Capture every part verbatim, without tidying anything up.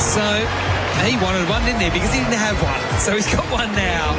So he wanted one, didn't he? Because he didn't have one. So he's got one now.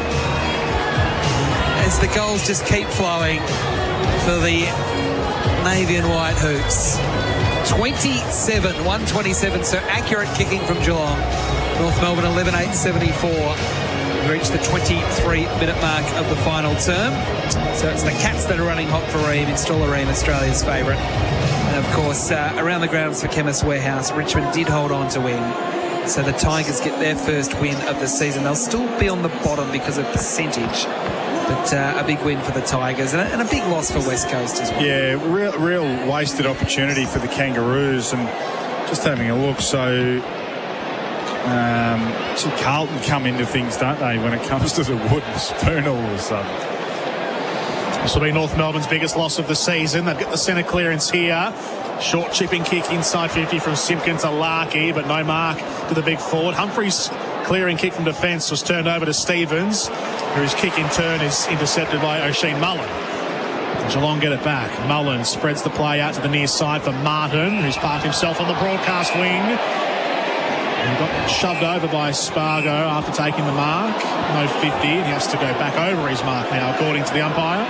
As the goals just keep flowing for the Navy and White Hoops. twenty-seven, one twenty-seven. So accurate kicking from Geelong. North Melbourne eleven eight seventy-four. Reached the twenty-three minute mark of the final term. So it's the Cats that are running hot for Ream. Installer Ream, Australia's favourite. And of course, uh, around the grounds for Chemist Warehouse, Richmond did hold on to win. So the Tigers get their first win of the season. They'll still be on the bottom because of percentage. But uh, a big win for the Tigers and a, and a big loss for West Coast as well. Yeah, real, real wasted opportunity for the Kangaroos. And just having a look, so um, actually Carlton come into things, don't they, when it comes to the wooden spoon all of a sudden. This will be North Melbourne's biggest loss of the season. They've got the centre clearance here. Short chipping kick inside fifty from Simpkin to Larkey, but no mark to the big forward. Humphries' clearing kick from defence was turned over to Stevens, whose kick in turn is intercepted by O'Sheen Mullen. Geelong get it back. Mullen spreads the play out to the near side for Martin, who's parked himself on the broadcast wing. He got shoved over by Spargo after taking the mark. No fifty, and he has to go back over his mark now, according to the umpire.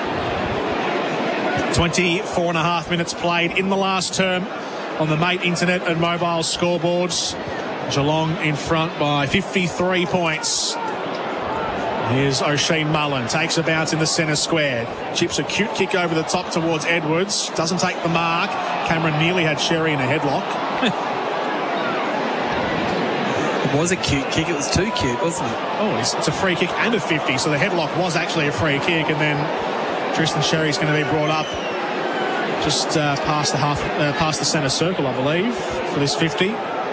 twenty-four and a half minutes played in the last term on the Mate Internet and mobile scoreboards. Geelong in front by fifty-three points. Here's O'Sheen Mullen, takes a bounce in the centre square. Chips a cute kick over the top towards Edwards. Doesn't take the mark. Cameron nearly had Sherry in a headlock. It was a cute kick. It was too cute, wasn't it? Oh, it's, it's a free kick and a fifty. So the headlock was actually a free kick, and then Tristan Sherry's going to be brought up just uh, past the half, uh, past the centre circle, I believe, for this fifty.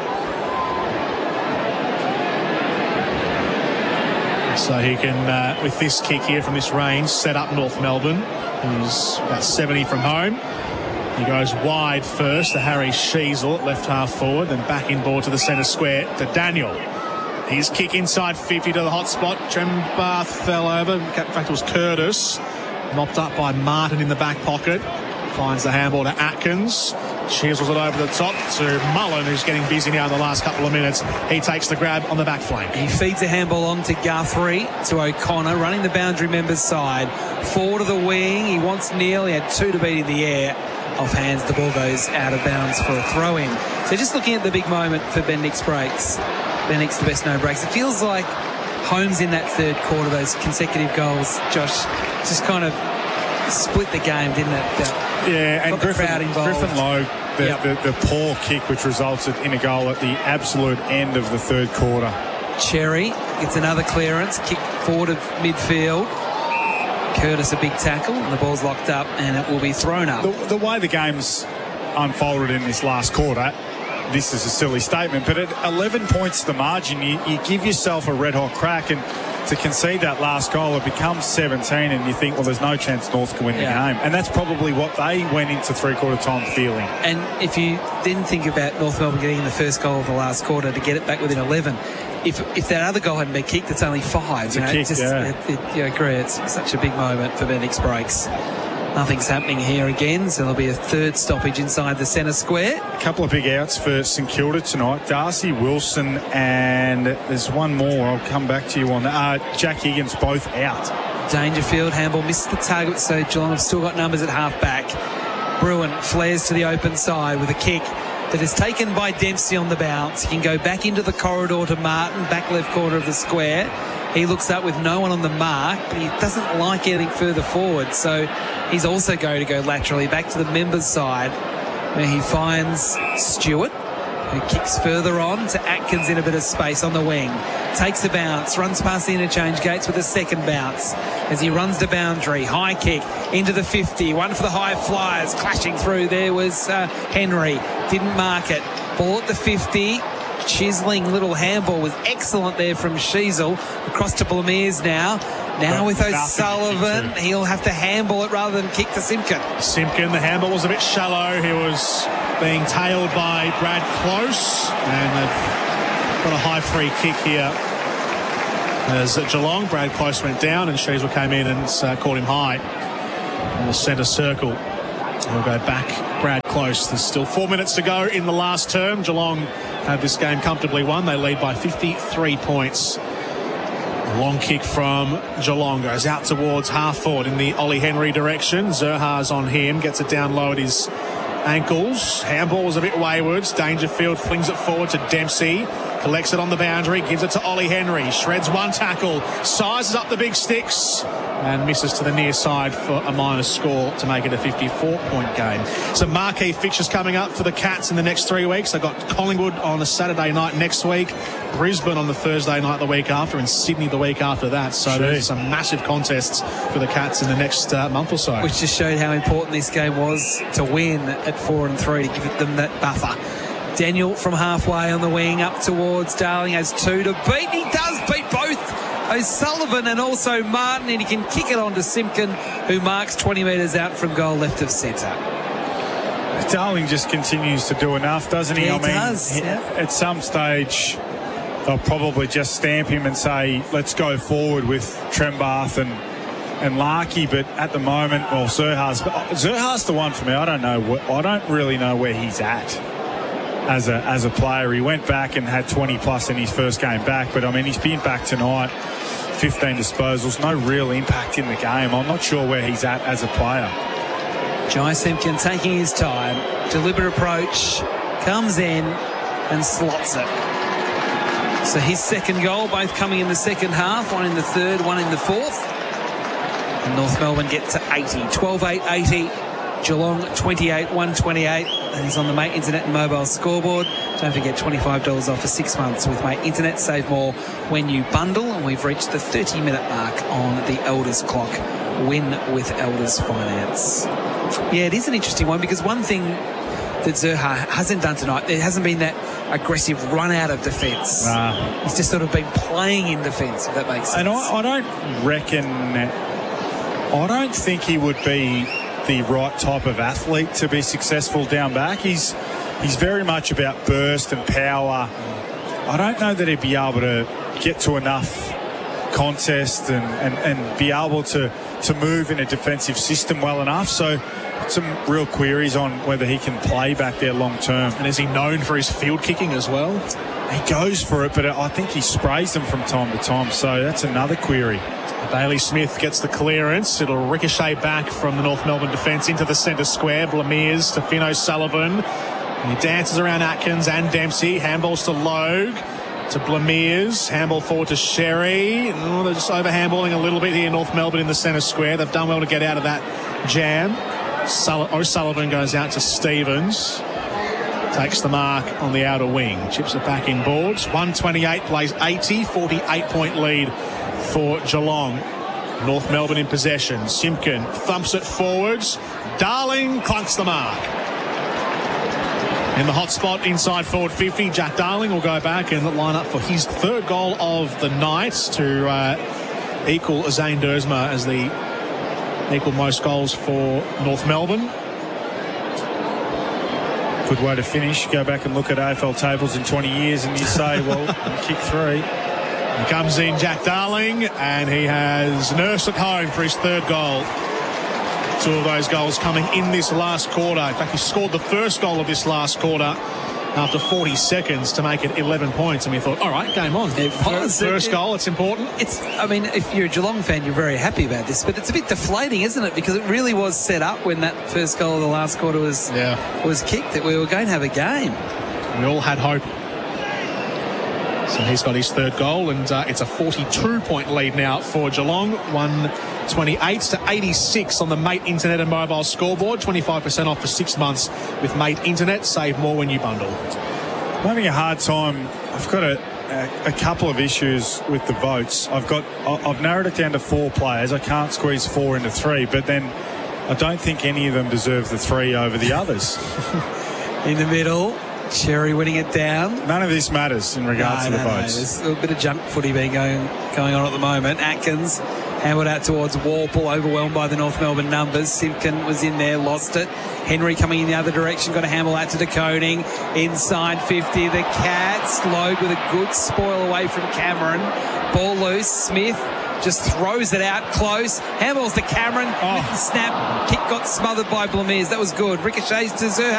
So he can, uh, with this kick here from this range, set up North Melbourne, who's about seventy from home. He goes wide first to Harry Sheasel at left half forward, then back in ball to the centre square to Daniel. His kick inside fifty to the hot spot. Trembath fell over. In fact, it was Curtis. Mopped up by Martin in the back pocket. Finds the handball to Atkins. Chisels it over the top to Mullen, who's getting busy now in the last couple of minutes. He takes the grab on the back flank. He feeds a handball on to Guthrie, to O'Connor, running the boundary member's side. Forward of the wing. He wants Neil. He had two to beat in the air. Off hands, the ball goes out of bounds for a throw-in. So just looking at the big moment for Bendix breaks. Bendix the best no breaks. It feels like Holmes in that third quarter, those consecutive goals, Josh, just kind of split the game, didn't it? The, yeah, and Griffin, Griffin Logue, the, yep. the, the poor kick which resulted in a goal at the absolute end of the third quarter. Cherry gets another clearance, kick forward of midfield. Curtis a big tackle, and the ball's locked up, and it will be thrown up. The, the way the game's unfolded in this last quarter, this is a silly statement, but at eleven points the margin, you, you give yourself a red-hot crack, and to concede that last goal, it becomes seventeen, and you think, well, there's no chance North can win yeah. the game. And that's probably what they went into three-quarter time feeling. And if you then think about North Melbourne getting the first goal of the last quarter to get it back within eleven, if if that other goal hadn't been kicked, it's only five. It's you a know, kick, just, yeah. It, it, you agree, it's such a big moment for Bendix breaks. Nothing's happening here again, so there'll be a third stoppage inside the centre square. A couple of big outs for St Kilda tonight. Darcy Wilson and there's one more. I'll come back to you on that. Uh, Jack Higgins both out. Dangerfield handball misses the target, so Geelong have still got numbers at half back. Bruin flares to the open side with a kick that is taken by Dempsey on the bounce. He can go back into the corridor to Martin, back left corner of the square. He looks up with no one on the mark, but he doesn't like getting further forward, so he's also going to go laterally back to the members' side, where he finds Stewart, who kicks further on to Atkins in a bit of space on the wing. Takes a bounce, runs past the interchange gates with a second bounce as he runs the boundary. High kick into the fifty. One for the high flyers. Clashing through there was uh, Henry. Didn't mark it. Ball at the fifty. Chiseling little handball was excellent there from Sheasel. Across to Blamiers now. Now with O'Sullivan, he'll have to handball it rather than kick to Simpkin. Simpkin, the handball was a bit shallow. He was being tailed by Brad Close, and they've got a high free kick here. As at Geelong, Brad Close went down and Sheasel came in and uh, caught him high in the centre circle. We'll go back. Brad Close. There's still four minutes to go in the last term. Geelong have this game comfortably won. They lead by fifty-three points. A long kick from Geelong goes out towards half forward in the Ollie Henry direction. Zerha's on him, gets it down low at his ankles. Handball was a bit wayward. Dangerfield flings it forward to Dempsey. Collects it on the boundary, gives it to Ollie Henry. Shreds one tackle, sizes up the big sticks and misses to the near side for a minus score to make it a fifty-four point game. Some marquee fixtures coming up for the Cats in the next three weeks. They've got Collingwood on a Saturday night next week, Brisbane on the Thursday night the week after, and Sydney the week after that. So Gee. there's some massive contests for the Cats in the next uh, month or so. Which just showed how important this game was to win at four and three to give them that buffer. Daniel from halfway on the wing up towards Darling has two to beat. He does beat both O'Sullivan and also Martin, and he can kick it on to Simpkin, who marks twenty metres out from goal left of centre. Darling just continues to do enough, doesn't he? Yeah, I he mean, does, yeah. At some stage, they'll probably just stamp him and say, let's go forward with Trembath and and Larkey, but at the moment, well, Zerha's, Zerha's the one for me. I don't know. What, I don't really know where he's at as a as a player. He went back and had twenty plus in his first game back, but I mean, he's been back tonight, fifteen disposals, no real impact in the game. I'm not sure where he's at as a player. Jai Simpkin taking his time, deliberate approach, comes in and slots it. So his second goal, both coming in the second half, one in the third, one in the fourth. And North Melbourne get to eighty, twelve eight eighty. Geelong twenty-eight one twenty-eight. And he's on the Mate Internet and Mobile scoreboard. Don't forget twenty-five dollars off for six months with Mate Internet. Save more when you bundle. And we've reached the thirty minute mark on the Elders clock. Win with Elders Finance. Yeah, it is an interesting one because one thing that Zerha hasn't done tonight, there hasn't been that aggressive run out of defence. Nah. He's just sort of been playing in defence, if that makes sense. And I, I don't reckon, I don't think he would be the right type of athlete to be successful down back. He's he's very much about burst and power. I don't know that he'd be able to get to enough contest and, and, and be able to, to move in a defensive system well enough. So some real queries on whether he can play back there long term. And is he known for his field kicking as well? He goes for it, but I think he sprays them from time to time. So that's another query. Bailey Smith gets the clearance. It'll ricochet back from the North Melbourne defence into the centre square. Blamiers to Finn O'Sullivan. And he dances around Atkins and Dempsey. Handballs to Logue. To Blamiers. Handball forward to Sherry. Oh, they're just over-handballing a little bit here in North Melbourne in the centre square. They've done well to get out of that jam. Sull- O'Sullivan goes out to Stevens. Takes the mark on the outer wing. Chips it back in boards. one twenty-eight plays eighty. forty-eight point lead for Geelong. North Melbourne in possession. Simpkin thumps it forwards. Darling clunks the mark. In the hot spot inside forward fifty, Jack Darling will go back and line up for his third goal of the night to uh, equal Zane Dersma as the equal most goals for North Melbourne. Good way to finish. Go back and look at A F L tables in twenty years and you say, well, kick three. He comes in, Jack Darling, and he has nursed it home for his third goal. Two of those goals coming in this last quarter. In fact, he scored the first goal of this last quarter after forty seconds to make it eleven points. And we thought, all right, game on. It was. First It- goal, it's important. It's, I mean, if you're a Geelong fan, you're very happy about this, but it's a bit deflating, isn't it? Because it really was set up when that first goal of the last quarter was Yeah. was kicked that we were going to have a game. We all had hope. So he's got his third goal, and uh, it's a forty-two point lead now for Geelong. one twenty-eight to eighty-six on the Mate Internet and Mobile scoreboard. twenty-five percent off for six months with Mate Internet. Save more when you bundle. I'm having a hard time. I've got a, a, a couple of issues with the votes. I've got. I- I've narrowed it down to four players. I can't squeeze four into three, but then I don't think any of them deserve the three over the others. In the middle, Cherry winning it down. None of this matters in regards No, to the no, no. votes. There's a little bit of junk footy being going going on at the moment. Atkins Hambled out towards Warple, overwhelmed by the North Melbourne numbers. Simpkin was in there, lost it. Henry coming in the other direction, got to handle out to De Koning. Inside fifty, the Cats load with a good spoil away from Cameron. Ball loose, Smith just throws it out close. Handballs to Cameron. Oh. Snap, kick got smothered by Blamiers. That was good. Ricochets to Zerha.